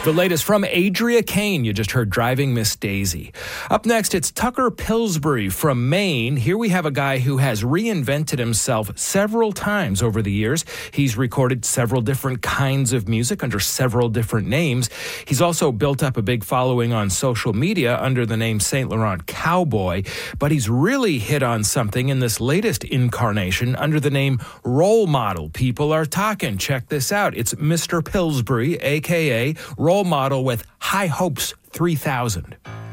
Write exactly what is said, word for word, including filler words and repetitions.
The latest from Adria Kane. You just heard Driving Miss Daisy. Up next, it's Tucker Pillsbury from Maine. Here we have a guy who has reinvented himself several times over the years. He's recorded several different kinds of music under several different names. He's also built up a big following on social media under the name Saint Laurent Cowboy. But he's really hit on something in this latest incarnation under the name Role Model. People are talking. Check this out. It's Mister Pillsbury, a k a. Role Model with High Hopes three thousand.